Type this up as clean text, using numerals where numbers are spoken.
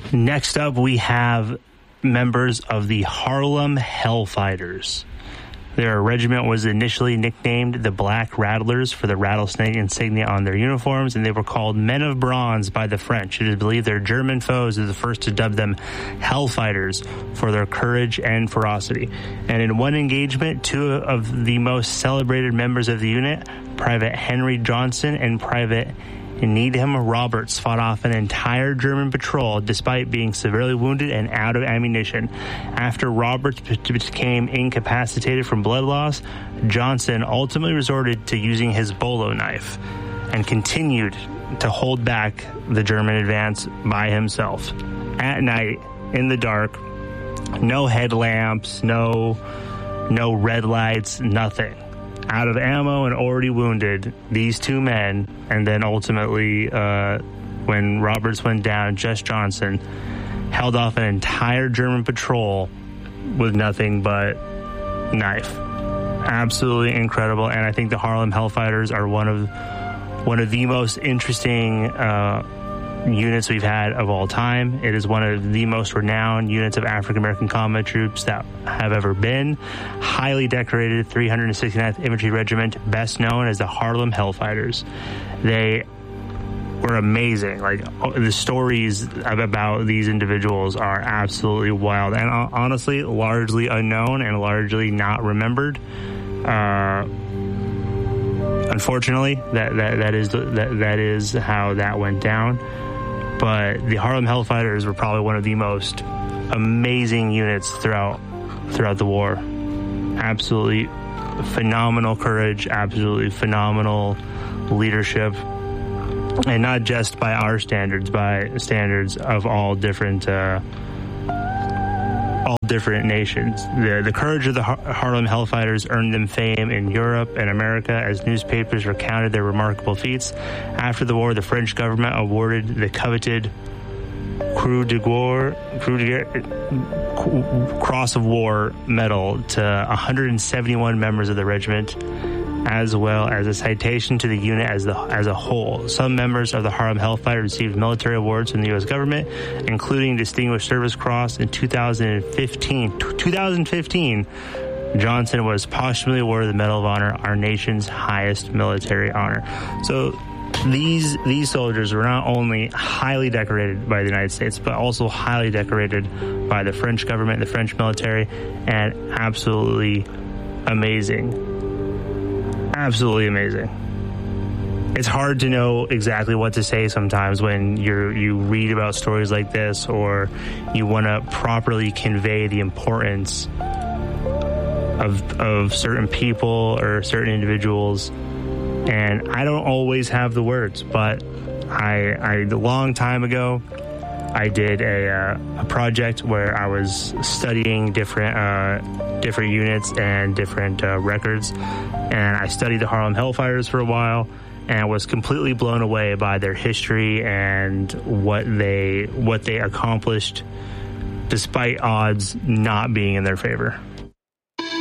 Next up, we have members of the Harlem Hellfighters. Their regiment was initially nicknamed the Black Rattlers for the rattlesnake insignia on their uniforms, and they were called Men of Bronze by the French. It is believed their German foes are the first to dub them Hellfighters for their courage and ferocity. And in one engagement, two of the most celebrated members of the unit, Private Henry Johnson and Private Needham Roberts, fought off an entire German patrol despite being severely wounded and out of ammunition. After Roberts became incapacitated from blood loss, Johnson ultimately resorted to using his bolo knife and continued to hold back the German advance by himself. At night, in the dark, no headlamps, no red lights, nothing. Out of ammo and already wounded, these two men, and then ultimately, when Roberts went down, Jess Johnson held off an entire German patrol with nothing but knife. Absolutely incredible, and I think the Harlem Hellfighters are one of the most interesting units we've had of all time. It is one of the most renowned units of African-American combat troops that have ever been. Highly decorated 369th Infantry Regiment, best known as the Harlem Hellfighters. They were amazing. Like, the stories about these individuals are absolutely wild and honestly largely unknown and largely not remembered. Unfortunately, that is how that went down. But the Harlem Hellfighters were probably one of the most amazing units throughout the war. Absolutely phenomenal courage, absolutely phenomenal leadership, and not just by our standards, by standards of all different nations. The courage of the Harlem Hellfighters earned them fame in Europe and America as newspapers recounted their remarkable feats. After the war, the French government awarded the coveted Cross of War medal to 171 members of the regiment, as well as a citation to the unit as a whole. Some members of the Harlem Hellfighters received military awards from the U.S. government, including Distinguished Service Cross. In 2015, Johnson was posthumously awarded the Medal of Honor, our nation's highest military honor. So these soldiers were not only highly decorated by the United States, but also highly decorated by the French government, the French military, and absolutely amazing. Absolutely amazing. It's hard to know exactly what to say sometimes when you read about stories like this, or you want to properly convey the importance of certain people or certain individuals. And I don't always have the words, but a long time ago, I did a project where I was studying different units and different records, and I studied the Harlem Hellfighters for a while, and was completely blown away by their history and what they accomplished, despite odds not being in their favor.